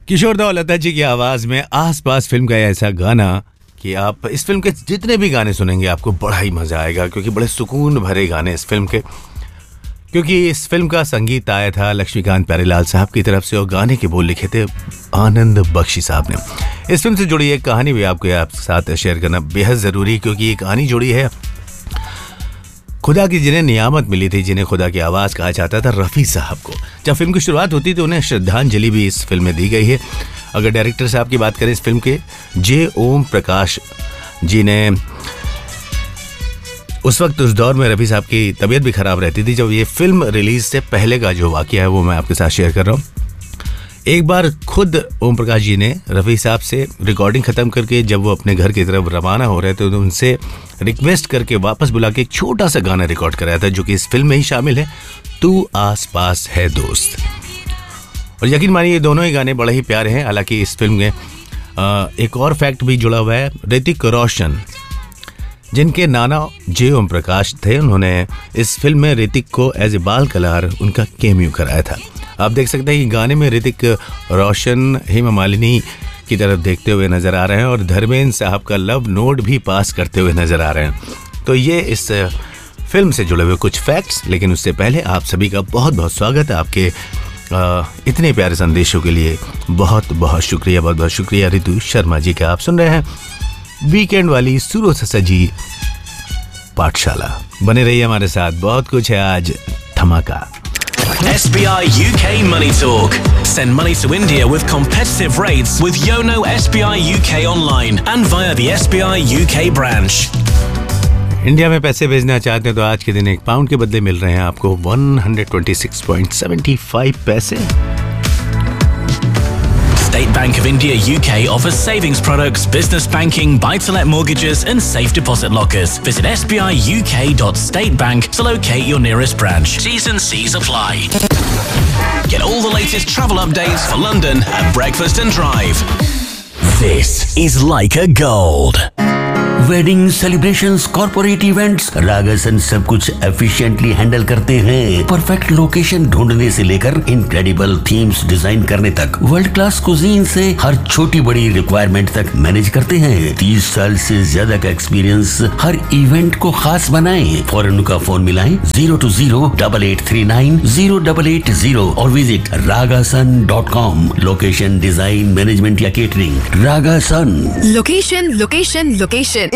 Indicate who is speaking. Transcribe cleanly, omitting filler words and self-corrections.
Speaker 1: किशोर दा लता जी की आवाज में आसपास फिल्म का ऐसा गाना कि आप इस फिल्म के जितने भी गाने सुनेंगे आपको बड़ा ही मजा आएगा, क्योंकि बड़े सुकून भरे गाने इस फिल्म के। क्योंकि इस फिल्म का संगीत आया था लक्ष्मीकांत प्यारेलाल साहब की तरफ से और गाने के बोल लिखे थे आनंद बख्शी साहब ने। इस फिल्म से जुड़ी एक कहानी भी आपके साथ शेयर करना बेहद जरूरी, क्योंकि ये कहानी जुड़ी है खुदा की जिन्हें नियामत मिली थी, जिन्हें खुदा की आवाज़ कहा जाता था, रफ़ी साहब को। जब फिल्म की शुरुआत होती तो उन्हें श्रद्धांजलि भी इस फिल्म में दी गई है। अगर डायरेक्टर साहब की बात करें इस फिल्म के, जे ओम प्रकाश जी ने उस दौर में रफ़ी साहब की तबीयत भी ख़राब रहती थी। जब ये फिल्म रिलीज़ से पहले का जो वाक़या है वो मैं आपके साथ शेयर कर रहा हूँ। एक बार खुद ओम प्रकाश जी ने रफ़ी साहब से रिकॉर्डिंग ख़त्म करके जब वो अपने घर की तरफ रवाना हो रहे थे तो उनसे रिक्वेस्ट करके वापस बुला के एक छोटा सा गाना रिकॉर्ड कराया था, जो कि इस फिल्म में ही शामिल है, तू आस पास है दोस्त। और यकीन मानिए ये दोनों ही गाने बड़े ही प्यारे हैं। हालांकि इस फिल्म में एक और फैक्ट भी जुड़ा हुआ है। ऋतिक रोशन जिनके नाना जे ओम प्रकाश थे, उन्होंने इस फिल्म में ऋतिक को एज ए बाल कलाकार उनका कैमियो कराया था। आप देख सकते हैं कि गाने में ऋतिक रोशन हेमा मालिनी की तरफ देखते हुए नजर आ रहे हैं और धर्मेंद्र साहब का लव नोट भी पास करते हुए नजर आ रहे हैं। तो ये इस फिल्म से जुड़े हुए कुछ फैक्ट्स। लेकिन उससे पहले आप सभी का बहुत बहुत स्वागत है। आपके इतने प्यारे संदेशों के लिए बहुत बहुत शुक्रिया ऋतु शर्मा जी का। आप सुन रहे हैं वीकेंड वाली सुरों से सजी पाठशाला। बने रहिए हमारे साथ, बहुत कुछ है आज धमाका।
Speaker 2: SBI UK Money Talk. Send money to India with competitive rates with Yono SBI UK online and via the SBI UK branch.
Speaker 1: India में पैसे भेजना चाहते हैं तो आज के दिन एक पाउंड के बदले मिल रहे हैं आपको 126.75 पैसे।
Speaker 2: State Bank of India UK offers savings products, business banking, buy-to-let mortgages and safe deposit lockers. Visit sbiuk.statebank to locate your nearest branch. T's and C's apply. Get all the latest travel updates for London at Breakfast and Drive. This is Leica Gold.
Speaker 3: Wedding celebrations, corporate events, रागासन सब कुछ efficiently handle करते हैं। Perfect location ढूंढने से लेकर incredible themes design करने तक, world class cuisine से हर छोटी बड़ी रिक्वायरमेंट तक मैनेज करते हैं। 30 साल से ज्यादा का एक्सपीरियंस हर इवेंट को खास बनाए। फौरन का फोन मिलाएं 020-8839-0880 और visit ragasun.com। Location, design, management या केटरिंग, रागासन।
Speaker 4: लोकेशन